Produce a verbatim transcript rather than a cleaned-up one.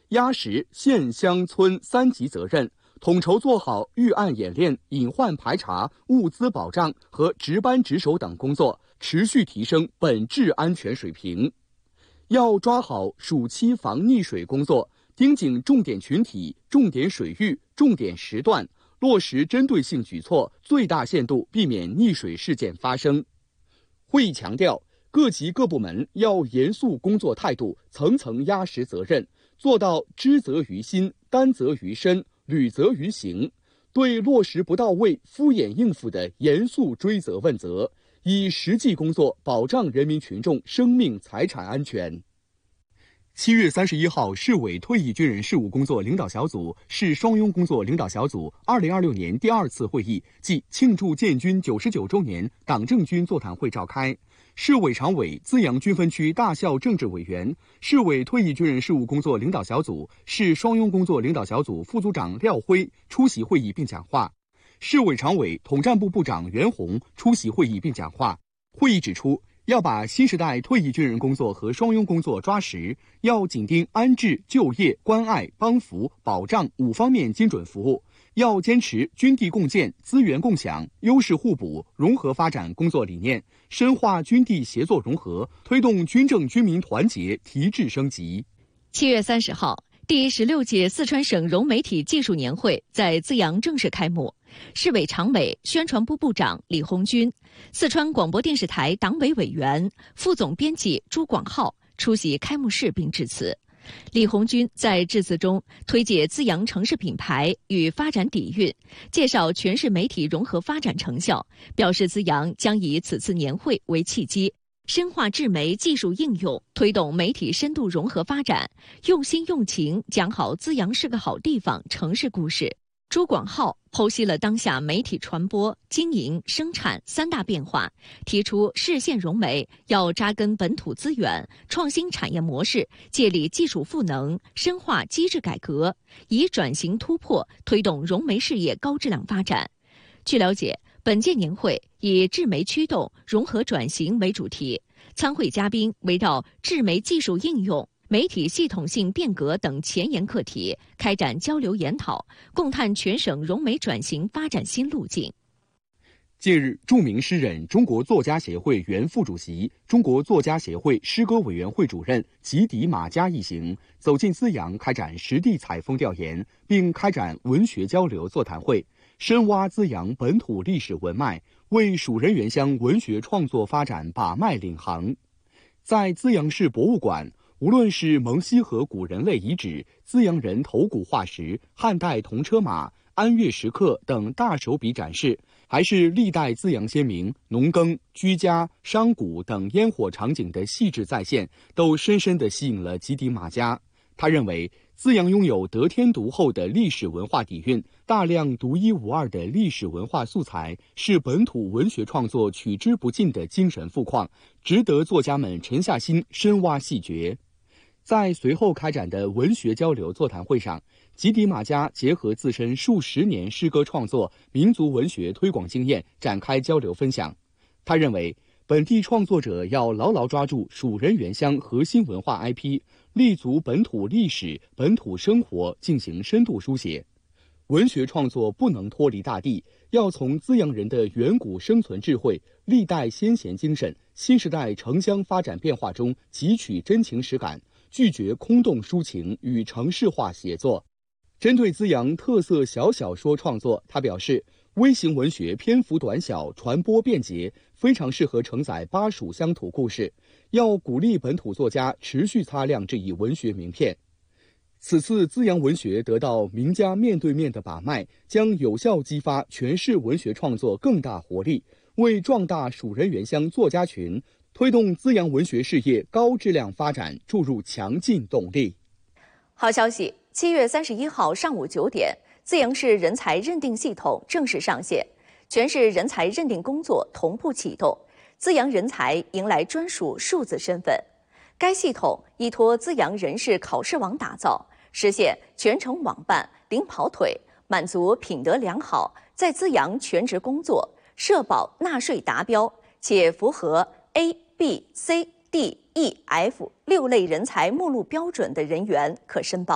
压实县乡村三级责任，统筹做好预案演练、隐患排查、物资保障和值班值守等工作，持续提升本质安全水平。要抓好暑期防溺水工作，盯紧重点群体、重点水域、重点时段，落实针对性举措，最大限度避免溺水事件发生。会议强调，各级各部门要严肃工作态度，层层压实责任，做到知责于心、担责于身、履责于行，对落实不到位、敷衍应付的严肃追责问责，以实际工作保障人民群众生命财产安全。七月三十一号，市委退役军人事务工作领导小组、市双拥工作领导小组二零二六年第二次会议暨庆祝建军九十九周年党政军座谈会召开。市委常委、资阳军分区大校政治委员、市委退役军人事务工作领导小组、市双拥工作领导小组副组长廖辉出席会议并讲话。市委常委、统战部部长袁洪出席会议并讲话。会议指出，要把新时代退役军人工作和双拥工作抓实，要紧盯安置、就业、关爱、帮扶、保障五方面精准服务，要坚持军地共建、资源共享、优势互补、融合发展工作理念，深化军地协作融合，推动军政军民团结提质升级。 七月三十号，第十六届四川省融媒体技术年会在资阳正式开幕。市委常委、宣传部部长李红军、四川广播电视台党委委员、副总编辑朱广浩出席开幕式并致辞。李红军在致辞中推介资阳城市品牌与发展底蕴，介绍全市媒体融合发展成效，表示资阳将以此次年会为契机，深化智媒技术应用，推动媒体深度融合发展，用心用情讲好资阳是个好地方城市故事。朱广浩剖析了当下媒体传播、经营、生产三大变化，提出市县融媒要扎根本土资源，创新产业模式，借力技术赋能，深化机制改革，以转型突破推动融媒事业高质量发展。据了解，本届年会以智媒驱动、融合转型为主题，参会嘉宾围绕智媒技术应用、媒体系统性变革等前沿课题开展交流研讨，共探全省融媒转型发展新路径。 近日，著名诗人、中国作家协会原副主席、中国作家协会诗歌委员会主任吉迪马嘉一行走进资阳，开展实地采风调研，并开展文学交流座谈会，深挖资阳本土历史文脉，为蜀人原乡文学创作发展把脉领航。在资阳市博物馆，无论是蒙西河古人类遗址、资阳人头骨化石、汉代铜车马、安岳石刻等大手笔展示，还是历代资阳先民农耕、居家、商贾等烟火场景的细致再现，都深深地吸引了吉迪马嘉。他认为，资阳拥有得天独厚的历史文化底蕴，大量独一无二的历史文化素材，是本土文学创作取之不尽的精神富矿，值得作家们沉下心深挖细掘。在随后开展的文学交流座谈会上，吉迪马嘉结合自身数十年诗歌创作、民族文学推广经验，展开交流分享。他认为，本地创作者要牢牢抓住蜀人原乡核心文化 I P， 立足本土历史、本土生活进行深度书写。文学创作不能脱离大地，要从资阳人的远古生存智慧、历代先贤精神、新时代城乡发展变化中汲取真情实感，拒绝空洞抒情与程式化写作。针对资阳特色小小说创作，他表示，微型文学篇幅短小，传播便捷，非常适合承载巴蜀乡土故事，要鼓励本土作家持续擦亮这一文学名片。此次资阳文学得到名家面对面的把脉，将有效激发全市文学创作更大活力，为壮大蜀人原乡作家群，推动资阳文学事业高质量发展注入强劲动力。 好消息，七月三十一号上午九点，资阳市人才认定系统正式上线，全市人才认定工作同步启动，资阳人才迎来专属数字身份。该系统依托资阳人事考试网打造，实现全程网办、零跑腿，满足品德良好，在资阳全职工作、社保纳税达标，且符合 A、B、C、D、E、F 六类人才目录标准的人员可申报。